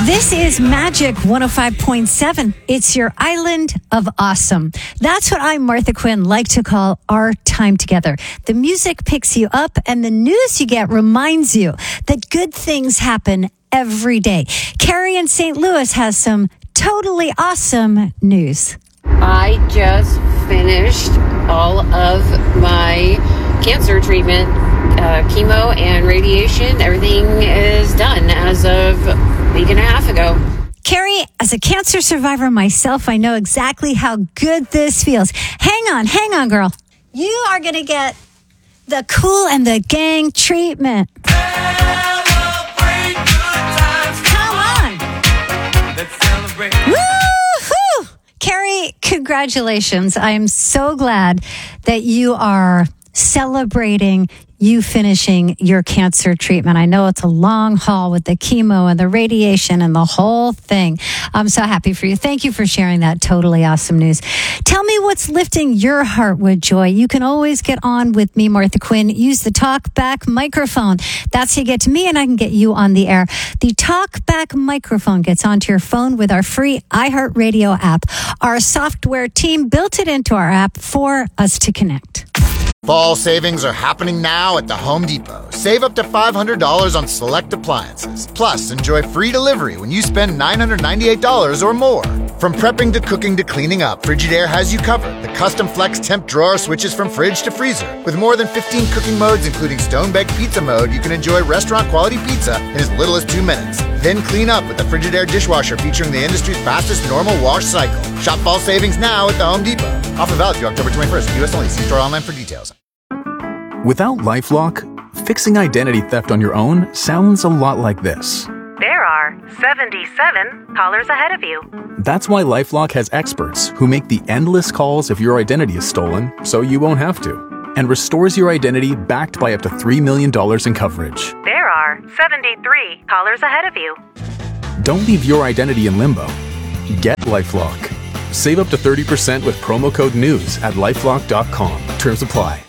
This is Magic 105.7. It's your island of awesome. That's what I, Martha Quinn, like to call our time together. The music picks you up and the news you get reminds you that good things happen every day. Carrie in St. Louis has some totally awesome news. I just finished all of my cancer treatment, chemo and radiation. Everything is done as of a week and a half ago. Carrie, as a cancer survivor myself, I know exactly how good this feels. Hang on, girl. You are going to get the Kool and the Gang treatment. Celebrate good times. Come on. Let's celebrate. Woo-hoo! Carrie, congratulations. I am so glad that you are celebrating you finishing your cancer treatment. I know it's a long haul with the chemo and the radiation and the whole thing. I'm so happy for you. Thank you for sharing that totally awesome news. Tell me what's lifting your heart with joy. You can always get on with me, Martha Quinn. Use the TalkBack microphone. That's how you get to me and I can get you on the air. The TalkBack microphone gets onto your phone with our free iHeartRadio app. Our software team built it into our app for us to connect. Fall savings are happening now at the Home Depot. Save up to $500 on select appliances. Plus, enjoy free delivery when you spend $998 or more. From prepping to cooking to cleaning up, Frigidaire has you covered. The custom flex temp drawer switches from fridge to freezer. With more than 15 cooking modes, including stone-baked pizza mode, you can enjoy restaurant-quality pizza in as little as 2 minutes. Then clean up with the Frigidaire dishwasher featuring the industry's fastest normal wash cycle. Shop fall savings now at the Home Depot. Offer valid through October 21st. U.S. only. See store online for details. Without LifeLock, fixing identity theft on your own sounds a lot like this. There are 77 callers ahead of you. That's why LifeLock has experts who make the endless calls if your identity is stolen, so you won't have to, and restores your identity backed by up to $3 million in coverage. There are 73 callers ahead of you. Don't leave your identity in limbo. Get LifeLock. Save up to 30% with promo code NEWS at LifeLock.com. Terms apply.